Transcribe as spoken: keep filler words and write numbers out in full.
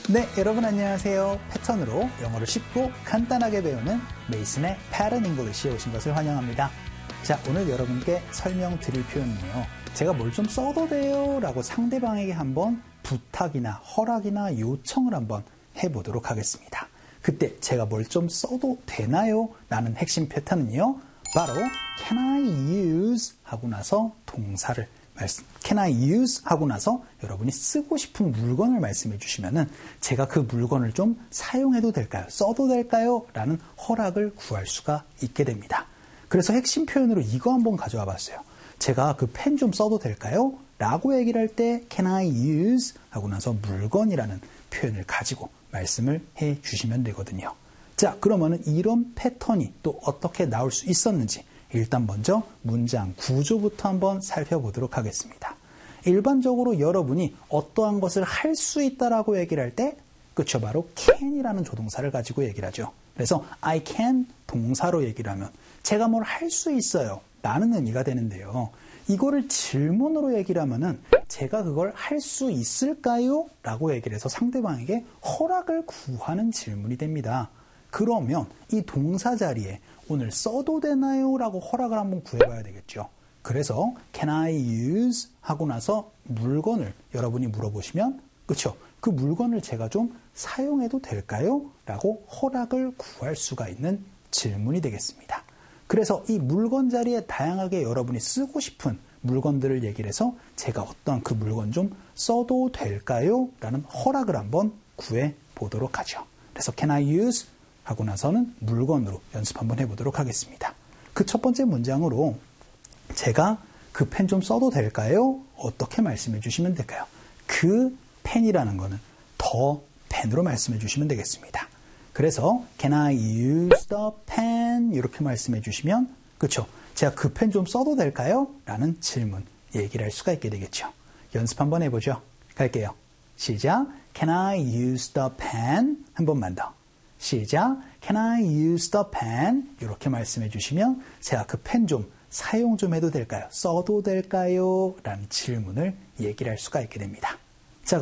네, 여러분 안녕하세요. 패턴으로 영어를 쉽고 간단하게 배우는 메이슨의 Pattern English에 오신 것을 환영합니다. 자, 오늘 여러분께 설명드릴 표현은요. 제가 뭘 좀 써도 돼요? 라고 상대방에게 한번 부탁이나 허락이나 요청을 한번 해보도록 하겠습니다. 그때 제가 뭘 좀 써도 되나요? 라는 핵심 패턴은요. 바로 Can I use? 하고 나서 동사를 말씀, Can I use? 하고 나서 여러분이 쓰고 싶은 물건을 말씀해 주시면은 제가 그 물건을 좀 사용해도 될까요? 써도 될까요? 라는 허락을 구할 수가 있게 됩니다. 그래서 핵심 표현으로 이거 한번 가져와 봤어요. 제가 그 펜 좀 써도 될까요? 라고 얘기를 할 때 Can I use? 하고 나서 물건이라는 표현을 가지고 말씀을 해 주시면 되거든요. 자, 그러면은 이런 패턴이 또 어떻게 나올 수 있었는지 일단 먼저 문장 구조부터 한번 살펴보도록 하겠습니다. 일반적으로 여러분이 어떠한 것을 할 수 있다라고 얘기를 할 때, 그쵸, 바로 can이라는 조동사를 가지고 얘기를 하죠. 그래서 I can 동사로 얘기를 하면 제가 뭘 할 수 있어요 라는 의미가 되는데요. 이거를 질문으로 얘기를 하면은 제가 그걸 할 수 있을까요? 라고 얘기를 해서 상대방에게 허락을 구하는 질문이 됩니다. 그러면 이 동사 자리에 오늘 써도 되나요? 라고 허락을 한번 구해봐야 되겠죠. 그래서 Can I use? 하고 나서 물건을 여러분이 물어보시면 그쵸? 그 물건을 제가 좀 사용해도 될까요? 라고 허락을 구할 수가 있는 질문이 되겠습니다. 그래서 이 물건 자리에 다양하게 여러분이 쓰고 싶은 물건들을 얘기를 해서 제가 어떤 그 물건 좀 써도 될까요? 라는 허락을 한번 구해 보도록 하죠. 그래서 Can I use? 하고 나서는 물건으로 연습 한번 해보도록 하겠습니다. 그 첫 번째 문장으로 제가 그 펜 좀 써도 될까요? 어떻게 말씀해 주시면 될까요? 그 펜이라는 거는 더 펜으로 말씀해 주시면 되겠습니다. 그래서 Can I use the pen? 이렇게 말씀해 주시면 그렇죠? 제가 그 펜 좀 써도 될까요? 라는 질문 얘기를 할 수가 있게 되겠죠. 연습 한번 해보죠. 갈게요. 시작. Can I use the pen? 한 번만 더. 시작. Can I use the pen? 이렇게 말씀해 주시면 제가 그 펜 좀 사용 좀 해도 될까요? 써도 될까요? 라는 질문을 얘기를 할 수가 있게 됩니다.